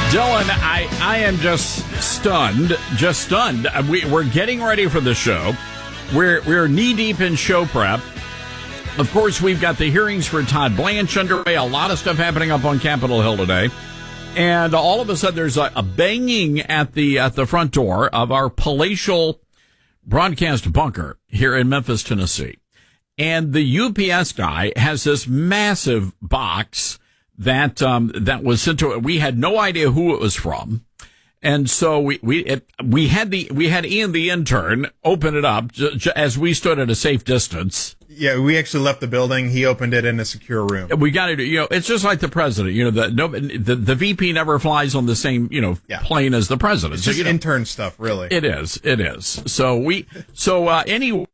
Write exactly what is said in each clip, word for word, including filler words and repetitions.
Dylan, I, I am just stunned, just stunned. We, we're getting ready for the show. We're, we're knee-deep in show prep. Of course, we've got the hearings for Todd Blanche underway. A lot of stuff happening up on Capitol Hill today. And all of a sudden, there's a, a banging at the at the front door of our palatial broadcast bunker here in Memphis, Tennessee. And the U P S guy has this massive box that um, that was sent to it. We had no idea who it was from. And so we we it, we had the we had Ian the intern open it up j- j- as we stood at a safe distance. Yeah, we actually left the building. He opened it in a secure room. We got to, you know, it's just like the president. You know, the no, the, the V P never flies on the same, you know, yeah. plane as the president. It's so, just you know, intern stuff, really. It is. It is. So we. So uh, anyway,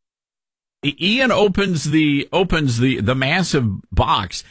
Ian opens the opens the the massive box.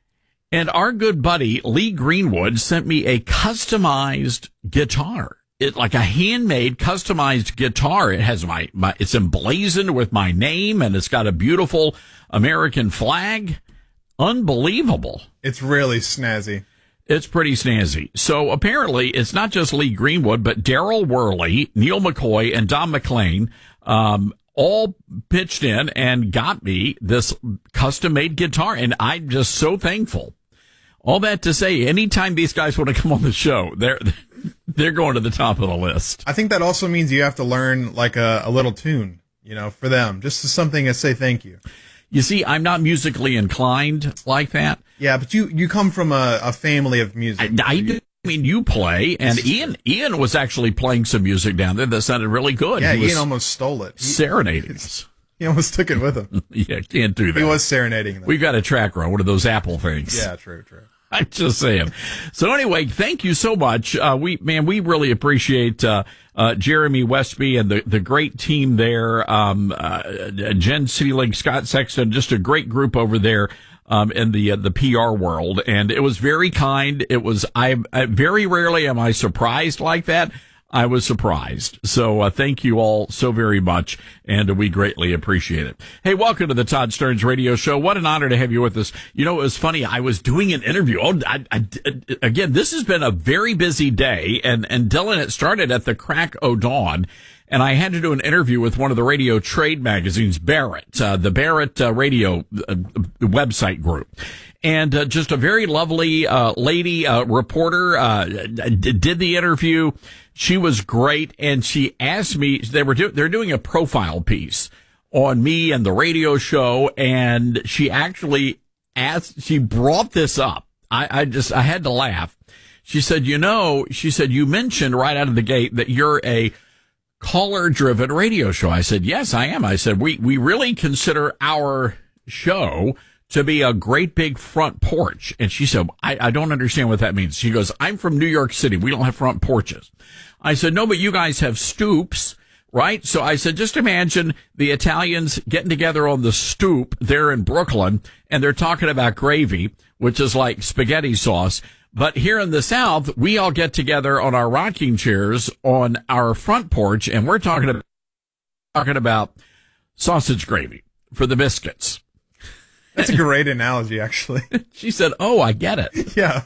And our good buddy, Lee Greenwood, sent me a customized guitar. It like a handmade customized guitar. It has my, my, it's emblazoned with my name and it's got a beautiful American flag. Unbelievable. It's really snazzy. It's pretty snazzy. So apparently it's not just Lee Greenwood, but Daryl Worley, Neil McCoy, and Don McLean, um, all pitched in and got me this custom made guitar. And I'm just so thankful. All that to say, anytime these guys want to come on the show, they're they're going to the top of the list. I think that also means you have to learn like a, a little tune, you know, for them, just something to say thank you. You see, I'm not musically inclined like that. Yeah, but you, you come from a, a family of music. I, I do. I mean, you play, and Ian Ian was actually playing some music down there that sounded really good. Yeah, he Ian almost stole it. He, serenading us. He almost took it with him. Yeah, can't do that. He was serenading them. We've got a tracker, one of those Apple things. Yeah, true, true. I'm just saying. So anyway, thank you so much. Uh, we, man, we really appreciate, uh, uh, Jeremy Westby and the, the great team there. Um, uh, Jen Seelig, Scott Sexton, just a great group over there, um, in the, uh, the P R world. And it was very kind. It was, I, I very rarely am I surprised like that. I was surprised. So uh, thank you all so very much, and uh, we greatly appreciate it. Hey, welcome to the Todd Stearns Radio Show. What an honor to have you with us. You know, it was funny. I was doing an interview. Oh, I, I, again, this has been a very busy day, and, and Dylan, it started at the crack o' dawn, and I had to do an interview with one of the radio trade magazines, Barrett, uh, the Barrett uh, radio uh, website group. And uh, just a very lovely uh, lady uh, reporter uh, d- did the interview. She was great, and she asked me. They were do- they're doing a profile piece on me and the radio show, and she actually asked. She brought this up. I, I just I had to laugh. She said, "You know," she said, "you mentioned right out of the gate that you're a caller-driven radio show." I said, "Yes, I am." I said, "We we really consider our show to be a great big front porch." And she said, I, I don't understand what that means. She goes, "I'm from New York City. We don't have front porches." I said, "No, but you guys have stoops, right?" So I said, just imagine the Italians getting together on the stoop there in Brooklyn, and they're talking about gravy, which is like spaghetti sauce. But here in the South, we all get together on our rocking chairs on our front porch, and we're talking about, talking about sausage gravy for the biscuits. That's a great analogy, actually. She said, "Oh, I get it." Yeah.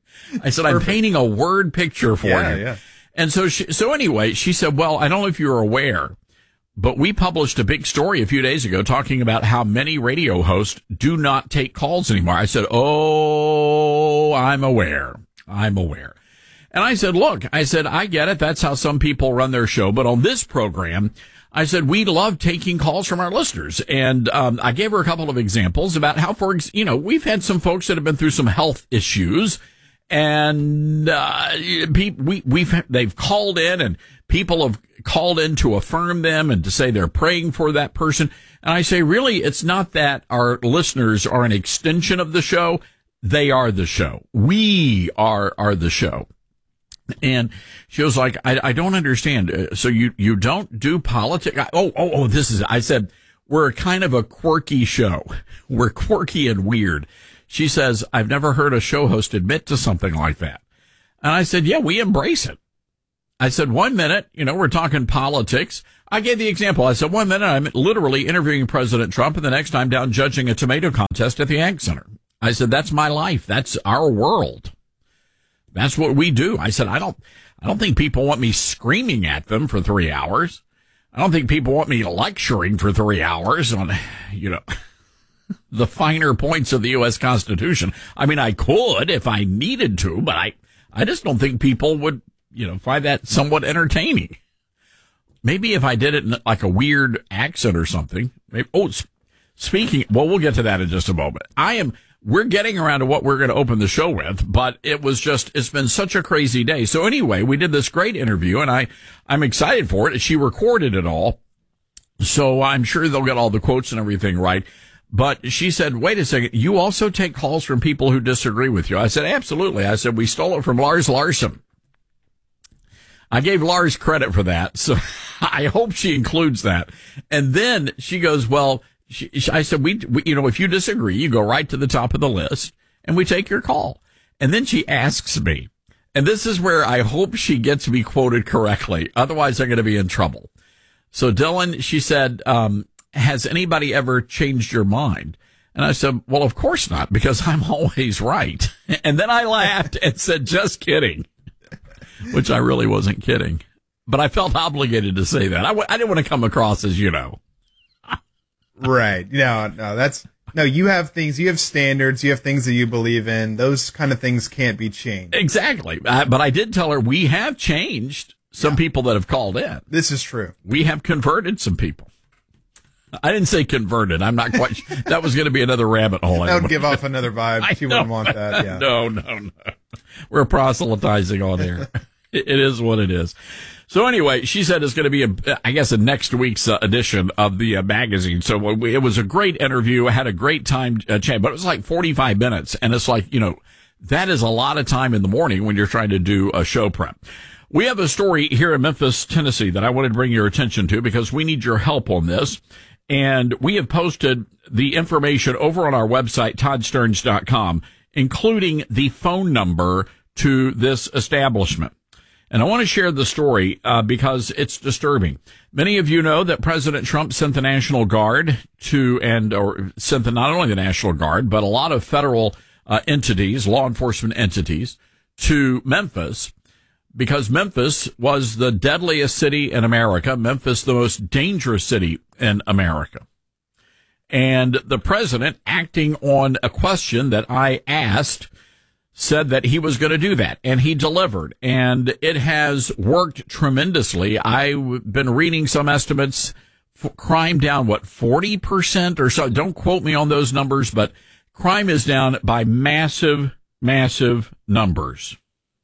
I said, "I'm painting a word picture for yeah, you." Yeah. And so she, so anyway, she said, "Well, I don't know if you're aware, but we published a big story a few days ago talking about how many radio hosts do not take calls anymore." I said, "Oh, I'm aware. I'm aware." And I said, "Look," I said, "I get it. That's how some people run their show. But on this program," I said, "we love taking calls from our listeners." And um, I gave her a couple of examples about how, for you know, we've had some folks that have been through some health issues, and uh, we we've they've called in, and people have called in to affirm them and to say they're praying for that person. And I say, really, it's not that our listeners are an extension of the show; they are the show. We are are the show. And she was like, I, I don't understand. Uh, so you, you don't do politics? Oh, oh, oh, this is, I said, we're kind of a quirky show. We're quirky and weird. She says, "I've never heard a show host admit to something like that." And I said, "Yeah, we embrace it." I said, one minute, you know, we're talking politics. I gave the example. I said, one minute I'm literally interviewing President Trump, and the next I'm down judging a tomato contest at the Ag Center. I said, that's my life. That's our world. That's what we do. I said, I don't, I don't think people want me screaming at them for three hours. I don't think people want me lecturing for three hours on, you know, the finer points of the U S Constitution. I mean, I could if I needed to, but I, I just don't think people would, you know, find that somewhat entertaining. Maybe if I did it in like a weird accent or something. Maybe, oh, speaking, well, we'll get to that in just a moment. I am, we're getting around to what we're going to open the show with, but it was just, it's been such a crazy day. So anyway, we did this great interview and I, I'm excited for it. She recorded it all. So I'm sure they'll get all the quotes and everything right. But she said, wait a second, you also take calls from people who disagree with you. I said, absolutely. I said, we stole it from Lars Larson. I gave Lars credit for that. So I hope she includes that. And then she goes, well, she, I said, we, we, you know, if you disagree, you go right to the top of the list and we take your call. And then she asks me, and this is where I hope she gets me quoted correctly. Otherwise, I'm going to be in trouble. So Dylan, she said, um, has anybody ever changed your mind? And I said, well, of course not, because I'm always right. And then I laughed and said, just kidding, which I really wasn't kidding. But I felt obligated to say that. I, w- I didn't want to come across as, you know. Right. No, no, that's, no, you have things, you have standards, you have things that you believe in. Those kind of things can't be changed. Exactly. Uh, but I did tell her we have changed some yeah. people that have called in. This is true. We have converted some people. I didn't say converted. I'm not quite sure. That was going to be another rabbit hole. That would give off another vibe. She wouldn't want that. Yeah. No, no, no. We're proselytizing on air. It is what it is. So anyway, she said it's going to be, a, I guess, a next week's uh, edition of the uh, magazine. So we, it was a great interview. I had a great time uh, chatting, but it was like forty-five minutes. And it's like, you know, that is a lot of time in the morning when you're trying to do a show prep. We have a story here in Memphis, Tennessee that I wanted to bring your attention to because we need your help on this. And we have posted the information over on our website, todd stearns dot com, including the phone number to this establishment. And I want to share the story uh, because it's disturbing. Many of you know that President Trump sent the National Guard to, and or sent the, not only the National Guard, but a lot of federal uh, entities, law enforcement entities, to Memphis because Memphis was the deadliest city in America, Memphis the most dangerous city in America. And the president, acting on a question that I asked, said that he was going to do that, and he delivered, and it has worked tremendously. I've been reading some estimates, crime down, what, forty percent or so? Don't quote me on those numbers, but crime is down by massive, massive numbers.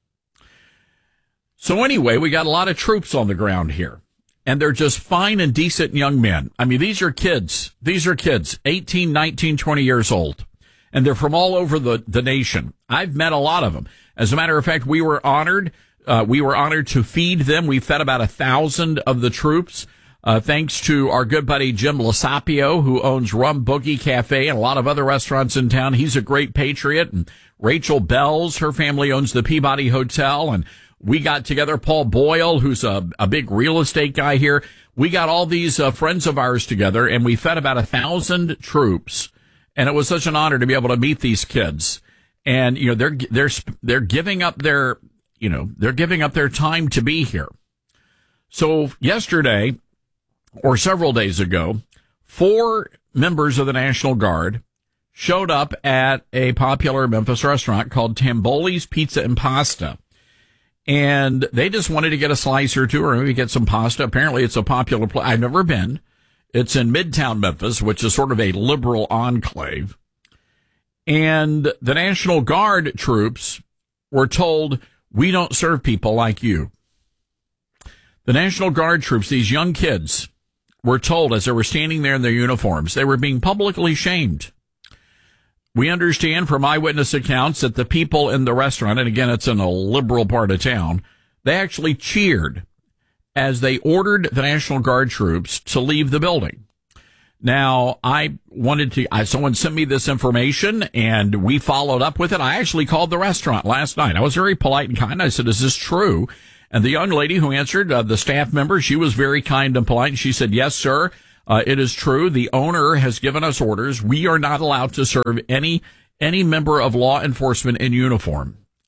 So anyway, we got a lot of troops on the ground here, and they're just fine and decent young men. I mean, these are kids. These are kids, eighteen, nineteen, twenty years old. And they're from all over the, the nation. I've met a lot of them. As a matter of fact, we were honored. Uh, we were honored to feed them. We fed about a thousand of the troops, uh, thanks to our good buddy Jim Lasapio, who owns Rum Boogie Cafe and a lot of other restaurants in town. He's a great patriot. And Rachel Bells, her family owns the Peabody Hotel. And we got together, Paul Boyle, who's a, a big real estate guy here. We got all these uh, friends of ours together, and we fed about a thousand troops. And it was such an honor to be able to meet these kids. And, you know, they're, they're, they're giving up their, you know, they're giving up their time to be here. So yesterday, or several days ago, four members of the National Guard showed up at a popular Memphis restaurant called Tamboli's Pizza and Pasta. And they just wanted to get a slice or two or maybe get some pasta. Apparently it's a popular place. I've never been. It's in Midtown Memphis, which is sort of a liberal enclave. And the National Guard troops were told, we don't serve people like you. The National Guard troops, these young kids, were told as they were standing there in their uniforms, they were being publicly shamed. We understand from eyewitness accounts that the people in the restaurant, and again, it's in a liberal part of town, they actually cheered as they ordered the National Guard troops to leave the building. Now, I wanted to, I, someone sent me this information and we followed up with it. I actually called the restaurant last night. I was very polite and kind. I said, is this true? And the young lady who answered, uh, the staff member, she was very kind and polite. And she said, yes, sir, uh, it is true. The owner has given us orders. We are not allowed to serve any, any member of law enforcement in uniform.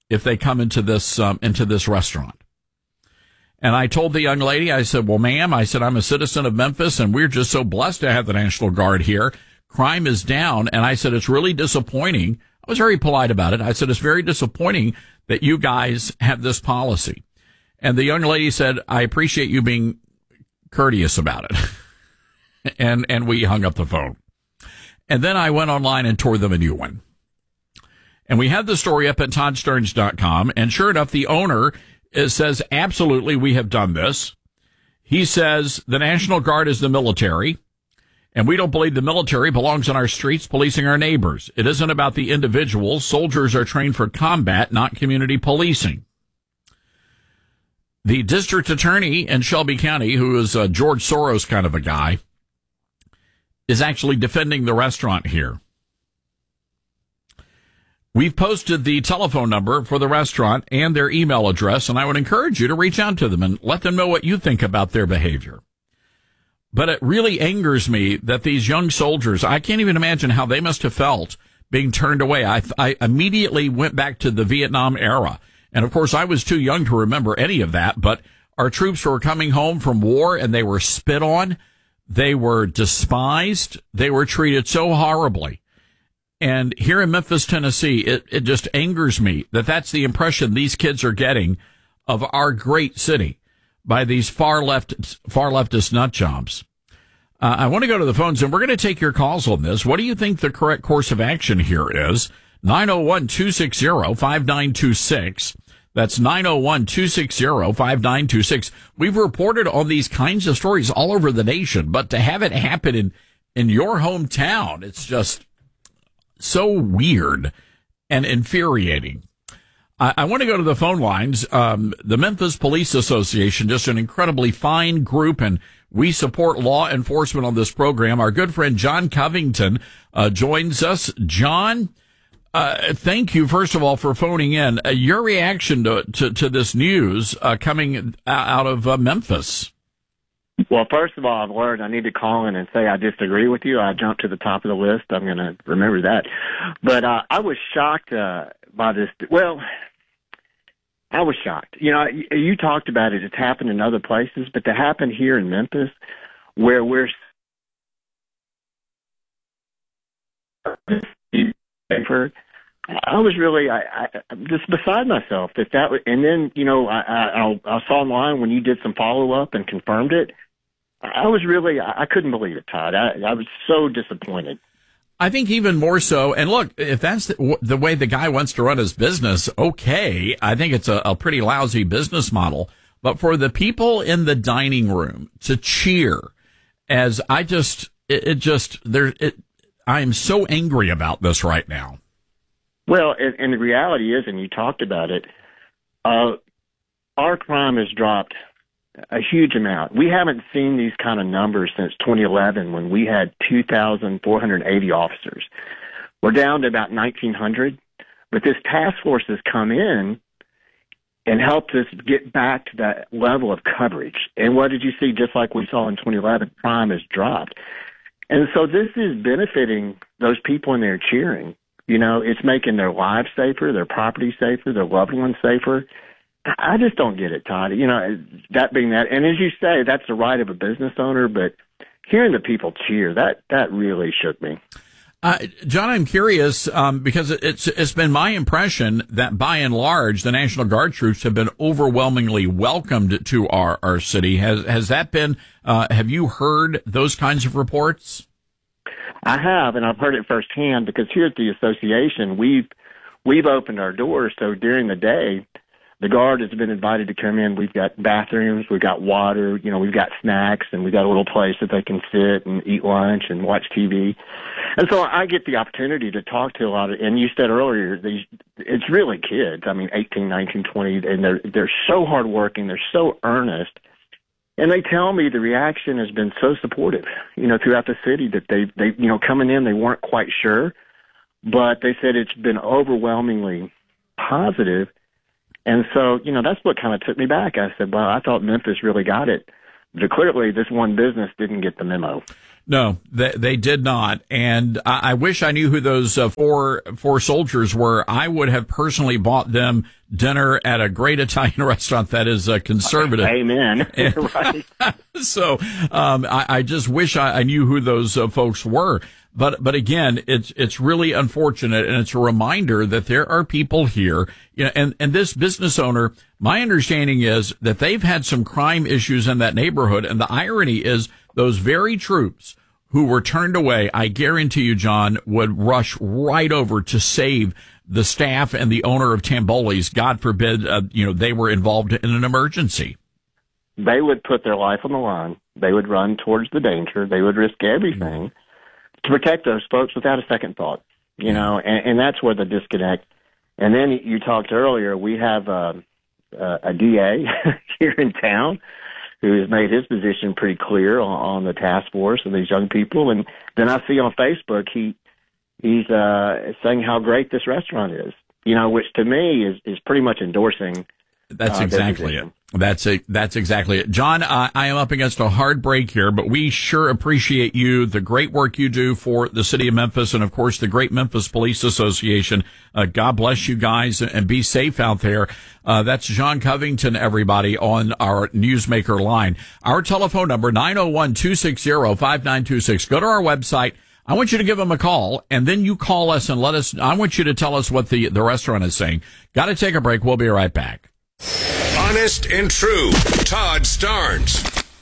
if they come into this um, into this restaurant. And I told the young lady, I said, well, ma'am, I said, I'm a citizen of Memphis, and we're just so blessed to have the National Guard here. Crime is down. And I said, it's really disappointing. I was very polite about it. I said, it's very disappointing that you guys have this policy. And the young lady said, I appreciate you being courteous about it. and and we hung up the phone. And then I went online and tore them a new one. And we had the story up at todd stearns dot com. And sure enough, the owner It says, absolutely, we have done this. He says the National Guard is the military, and we don't believe the military belongs on our streets policing our neighbors. It isn't about the individuals. Soldiers are trained for combat, not community policing. The district attorney in Shelby County, who is a George Soros kind of a guy, is actually defending the restaurant here. We've posted the telephone number for the restaurant and their email address, and I would encourage you to reach out to them and let them know what you think about their behavior. But it really angers me that these young soldiers, I can't even imagine how they must have felt being turned away. I, I immediately went back to the Vietnam era. And of course, I was too young to remember any of that, but our troops were coming home from war and they were spit on. They were despised. They were treated so horribly. And here in Memphis, Tennessee, it, it just angers me that that's the impression these kids are getting of our great city by these far left, far leftist nut jobs. Uh, I want to go to the phones, and we're going to take your calls on this. What do you think the correct course of action here is? nine oh one, two six zero, five nine two six. That's nine oh one, two six zero, five nine two six. We've reported on these kinds of stories all over the nation, but to have it happen in, in your hometown, it's just so weird and infuriating. I, I want to go to the phone lines. Um, the Memphis Police Association, just an incredibly fine group, and we support law enforcement on this program. Our good friend John Covington uh, joins us. John, uh, thank you, first of all, for phoning in. Uh, your reaction to, to, to this news uh, coming out of uh, Memphis. Well, first of all, I've learned I need to call in and say I disagree with you. I jumped to the top of the list. I'm going to remember that. But uh, I was shocked uh, by this. Well, I was shocked. You know, you, you talked about it. It's happened in other places, but to happen here in Memphis, where we're safer, I was really, I, I, I'm just beside myself that that. Was, and then, you know, I, I, I saw online when you did some follow up and confirmed it. I was really, I couldn't believe it, Todd. I, I was so disappointed. I think even more so. And look, if that's the, the way the guy wants to run his business, okay. I think it's a, a pretty lousy business model. But for the people in the dining room to cheer, as I just, it, it just, there, it, I am so angry about this right now. Well, and, and the reality is, and you talked about it, uh, our crime has dropped a huge amount. We haven't seen these kind of numbers since twenty eleven when we had two thousand four hundred eighty officers. We're down to about nineteen hundred, but this task force has come in and helped us get back to that level of coverage. And what did you see? Just like we saw in twenty eleven, crime has dropped. And so this is benefiting those people in there cheering. You know, it's making their lives safer, their property safer, their loved ones safer. I just don't get it, Todd. You know, that being that, and as you say, that's the right of a business owner, but hearing the people cheer, that, that really shook me. Uh, John, I'm curious, um, because it's, it's been my impression that by and large, the National Guard troops have been overwhelmingly welcomed to our, our city. Has, has that been, uh, have you heard those kinds of reports? I have, and I've heard it firsthand because here at the association, we've, we've opened our doors. So during the day, the Guard has been invited to come in. We've got bathrooms, we've got water, you know, we've got snacks, and we've got a little place that they can sit and eat lunch and watch T V. And so I get the opportunity to talk to a lot of, and you said earlier, these, it's really kids. I mean, eighteen, nineteen, twenty, and they're, they're so hardworking. They're so earnest. And they tell me the reaction has been so supportive, you know, throughout the city that they, they, you know, coming in, they weren't quite sure, but they said it's been overwhelmingly positive. And so, you know, that's what kind of took me back. I said, well, I thought Memphis really got it. But clearly, this one business didn't get the memo. No, they, they did not. And I, I wish I knew who those uh, four four soldiers were. I would have personally bought them dinner at a great Italian restaurant that is uh, conservative. Amen. Right. So um, I, I just wish I, I knew who those uh, folks were. But but again, it's it's really unfortunate, and it's a reminder that there are people here, you know, and and this business owner. My understanding is that they've had some crime issues in that neighborhood, and the irony is those very troops who were turned away, I guarantee you, John, would rush right over to save the staff and the owner of Tamboli's. God forbid, uh, you know, they were involved in an emergency. They would put their life on the line. They would run towards the danger. They would risk everything to protect those folks without a second thought, you know, and, and that's where the disconnect. And then you talked earlier, we have uh, uh, a D A here in town who has made his position pretty clear on, on the task force and these young people. And then I see on Facebook, he he's uh, saying how great this restaurant is, you know, which to me is, is pretty much endorsing. That's uh, exactly it. That's it. That's exactly it. John, uh, I am up against a hard break here, but we sure appreciate you, the great work you do for the city of Memphis, and of course the great Memphis Police Association. Uh, God bless you guys, and be safe out there. Uh, that's John Covington, everybody, on our Newsmaker line. Our telephone number, nine oh one, two six zero, five nine two six. Go to our website. I want you to give them a call, and then you call us and let us, I want you to tell us what the, the restaurant is saying. Got to take a break. We'll be right back. Honest and true, Todd Starnes.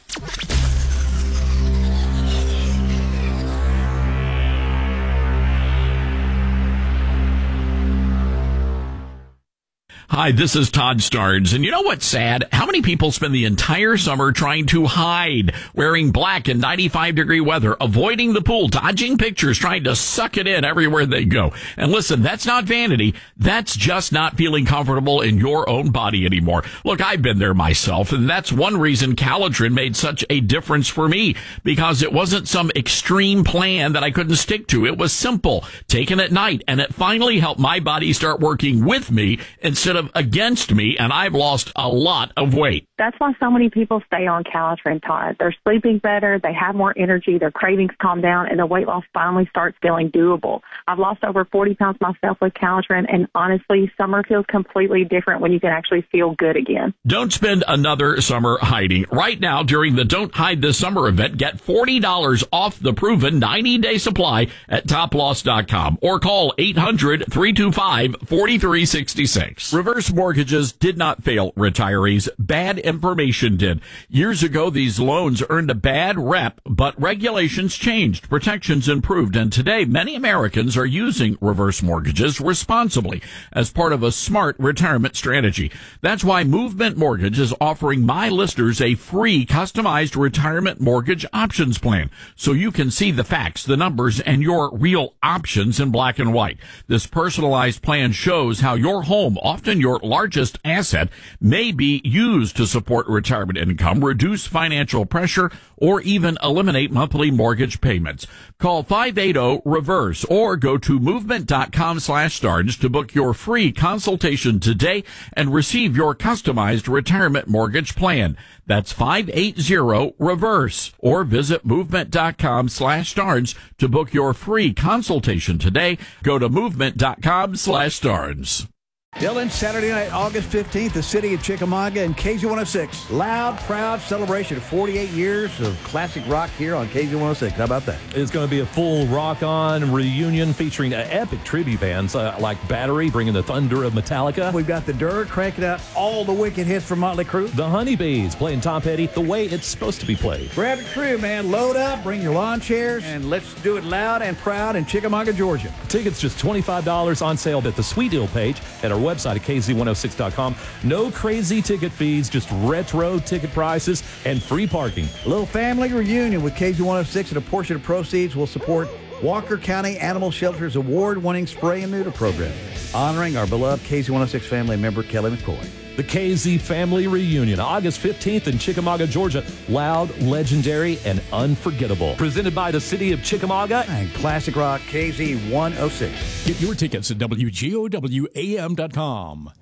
Hi, this is Todd Starnes, and you know what's sad? How many people spend the entire summer trying to hide, wearing black in ninety-five degree weather, avoiding the pool, dodging pictures, trying to suck it in everywhere they go. And listen, that's not vanity. That's just not feeling comfortable in your own body anymore. Look, I've been there myself, and that's one reason Caladrin made such a difference for me, because it wasn't some extreme plan that I couldn't stick to. It was simple, taken at night, and it finally helped my body start working with me instead of against me, and I've lost a lot of weight. That's why so many people stay on Caladrin, Todd. They're sleeping better, they have more energy, their cravings calm down, and the weight loss finally starts feeling doable. I've lost over forty pounds myself with Caladrin, and honestly, summer feels completely different when you can actually feel good again. Don't spend another summer hiding. Right now, during the Don't Hide This Summer event, get forty dollars off the proven ninety day supply at top loss dot com or call eight hundred, three two five, four three six six. Reverse mortgages did not fail retirees. Bad information did. Years ago, these loans earned a bad rep, but regulations changed, protections improved, and today many Americans are using reverse mortgages responsibly as part of a smart retirement strategy. That's why Movement Mortgage is offering my listeners a free customized retirement mortgage options plan, so you can see the facts, the numbers, and your real options in black and white. This personalized plan shows how your home, often your largest asset, may be used to support retirement income, reduce financial pressure, or even eliminate monthly mortgage payments. Call five eight zero, reverse or go to movement dot com slash starnes to book your free consultation today and receive your customized retirement mortgage plan. That's five eight zero, reverse or visit movement dot com slash starnes to book your free consultation today. Go to movement dot com slash starnes. Dylan, Saturday night, August fifteenth, the city of Chickamauga and K Z one oh six. Loud, proud celebration of forty-eight years of classic rock here on K Z one oh six. How about that? It's going to be a full rock-on reunion featuring uh, epic tribute bands uh, like Battery, bringing the thunder of Metallica. We've got the Dirt cranking out all the wicked hits from Motley Crue. The Honeybees playing Tom Petty the way it's supposed to be played. Grab a crew, man. Load up, bring your lawn chairs, and let's do it loud and proud in Chickamauga, Georgia. Tickets just twenty-five dollars on sale at the Sweet Deal page at our website at K Z one oh six dot com. No crazy ticket fees, just retro ticket prices and free parking. A little family reunion with K Z one oh six, and a portion of proceeds will support Walker County Animal Shelter's award-winning spray and neuter program, honoring our beloved K Z one oh six family member, Kelly McCoy. The K Z Family Reunion, August fifteenth in Chickamauga, Georgia. Loud, legendary, and unforgettable. Presented by the city of Chickamauga and Classic Rock K Z one oh six. Get your tickets at W G O W A M dot com.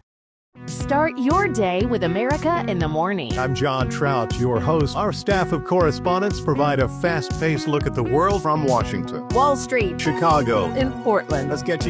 Start your day with America in the morning. I'm John Trout, your host. Our staff of correspondents provide a fast-paced look at the world from Washington, Wall Street, Chicago, and Portland. Let's get you